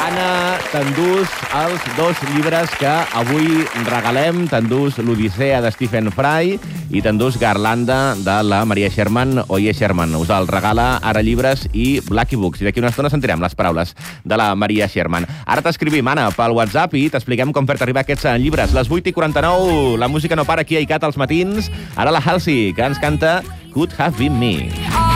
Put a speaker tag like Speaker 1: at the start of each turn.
Speaker 1: Anna, t'endús els 2 llibres que avui regalem. T'endús l'Odissea de Stephen Fry i t'endús Garlanda de la Maria Sherman, Oye Sherman. Us el regala Ara Llibres i Lucky Books. I d'aquí una estona sentirem les paraules de la Maria Sherman. Ara t'escrivim, Anna, pel WhatsApp i t'expliquem com fer-te arribar aquests llibres. Les 8:49, la música no para aquí a ICAT als matins. Ara la Halsey, que ens canta Could Have Been Me.